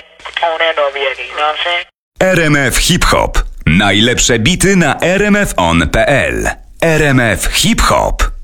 component of Yeti, you know what I'm saying? RMF Hip Hop. Najlepsze bity na rmfon.pl. RMF Hip Hop.